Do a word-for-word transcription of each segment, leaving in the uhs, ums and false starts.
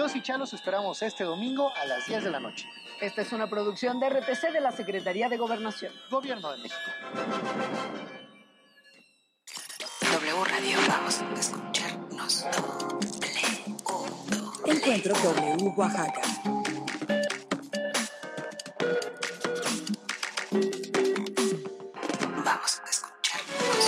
Chicos y chalos, esperamos este domingo a las diez de la noche. Esta es una producción de R T C de la Secretaría de Gobernación. Gobierno de México. W Radio, vamos a escucharnos. W. Encuentro W Oaxaca. Vamos a escucharnos.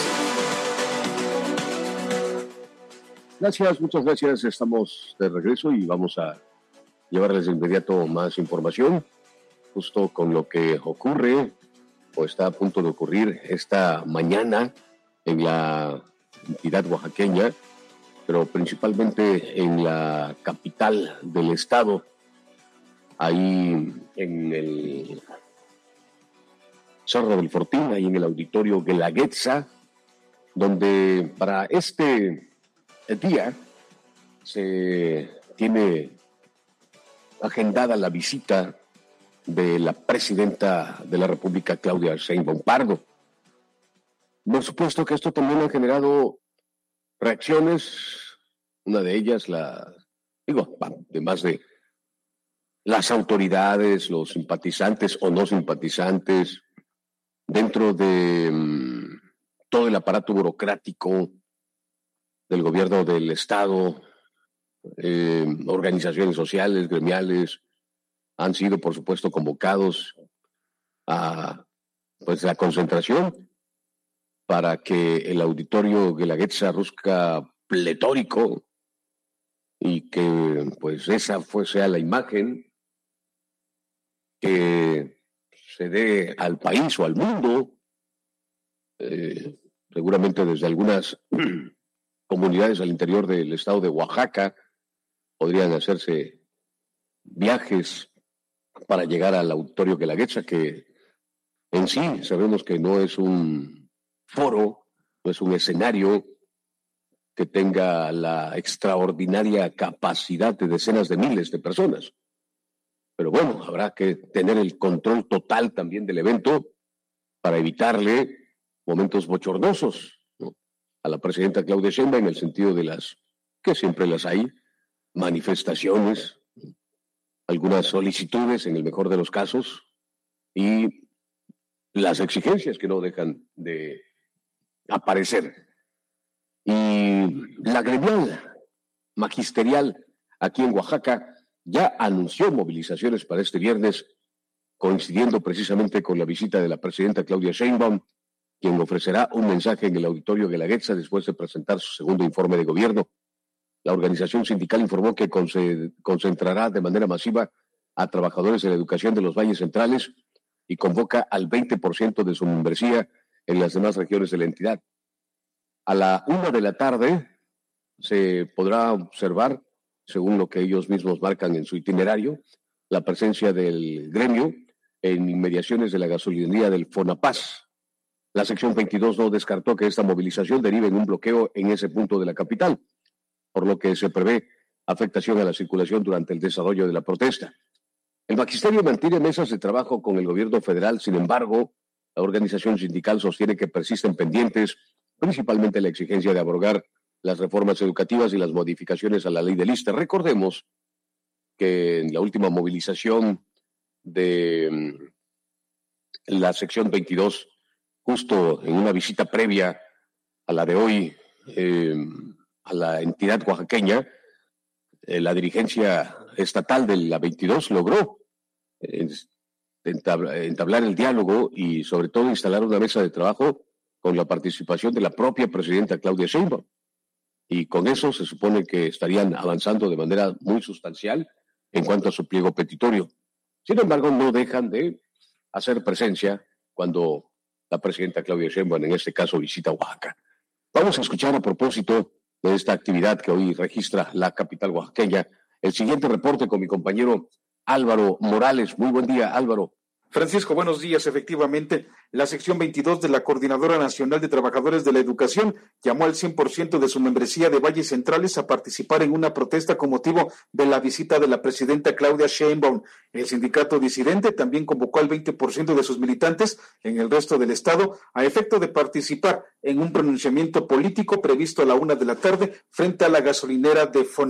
Gracias, muchas gracias. Estamos de regreso y vamos a llevarles de inmediato más información, justo con lo que ocurre o está a punto de ocurrir esta mañana en la entidad oaxaqueña, pero principalmente en la capital del estado, ahí en el Cerro del Fortín, ahí en el auditorio Guelaguetza, donde para este día se tiene agendada la visita de la presidenta de la República, Claudia Sheinbaum Pardo. Por supuesto que esto también ha generado reacciones, una de ellas, la digo, además de las autoridades, los simpatizantes o no simpatizantes, dentro de um, todo el aparato burocrático del gobierno del Estado, eh, organizaciones sociales, gremiales, han sido, por supuesto, convocados a pues, la concentración para que el auditorio Guelaguetza luzca pletórico y que pues esa fue, sea la imagen que se dé al país o al mundo, eh, seguramente desde algunas comunidades al interior del estado de Oaxaca podrían hacerse viajes para llegar al auditorio Guelaguetza, que en sí sabemos que no es un foro, no es un escenario que tenga la extraordinaria capacidad de decenas de miles de personas. Pero bueno, habrá que tener el control total también del evento para evitarle momentos bochornosos, ¿no?, a la presidenta Claudia Sheinbaum, en el sentido de las, que siempre las hay, manifestaciones, algunas solicitudes en el mejor de los casos y las exigencias que no dejan de aparecer. Y la gremial magisterial aquí en Oaxaca ya anunció movilizaciones para este viernes, coincidiendo precisamente con la visita de la presidenta Claudia Sheinbaum, quien ofrecerá un mensaje en el auditorio Guelaguetza después de presentar su segundo informe de gobierno. La organización sindical informó que concentrará de manera masiva a trabajadores de la educación de los valles centrales y convoca al veinte por ciento de su membresía en las demás regiones de la entidad. A la una de la tarde se podrá observar, según lo que ellos mismos marcan en su itinerario, la presencia del gremio en inmediaciones de la gasolinería del Fonapaz. La sección veintidós no descartó que esta movilización derive en un bloqueo en ese punto de la capital, por lo que se prevé afectación a la circulación durante el desarrollo de la protesta. El magisterio mantiene mesas de trabajo con el gobierno federal, sin embargo, la organización sindical sostiene que persisten pendientes, principalmente la exigencia de abrogar las reformas educativas y las modificaciones a la ley del ISSSTE. Recordemos que en la última movilización de la sección veintidós, justo en una visita previa a la de hoy, eh, a la entidad oaxaqueña, eh, la dirigencia estatal de la veintidós logró eh, entablar, entablar el diálogo y sobre todo instalar una mesa de trabajo con la participación de la propia presidenta Claudia Sheinbaum. Y con eso se supone que estarían avanzando de manera muy sustancial en cuanto a su pliego petitorio. Sin embargo, no dejan de hacer presencia cuando la presidenta Claudia Sheinbaum, en este caso, visita Oaxaca. Vamos a escuchar a propósito de esta actividad que hoy registra la capital oaxaqueña el siguiente reporte con mi compañero Álvaro Morales. Muy buen día, Álvaro. Francisco, buenos días. Efectivamente, la sección veintidós de la Coordinadora Nacional de Trabajadores de la Educación llamó al cien por ciento de su membresía de Valles Centrales a participar en una protesta con motivo de la visita de la presidenta Claudia Sheinbaum. El sindicato disidente también convocó al veinte por ciento de sus militantes en el resto del estado a efecto de participar en un pronunciamiento político previsto a la una de la tarde frente a la gasolinera de Fonapaz.